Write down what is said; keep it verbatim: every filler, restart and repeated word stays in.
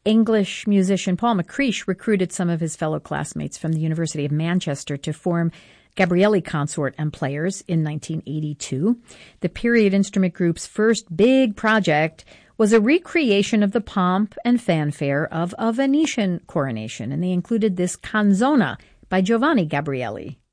English musician Paul McCreish recruited some of his fellow classmates from the University of Manchester to form Gabrieli Consort and Players in nineteen eighty-two. The period instrument group's first big project was a recreation of the pomp and fanfare of a Venetian coronation, and they included this canzona by Giovanni Gabrieli.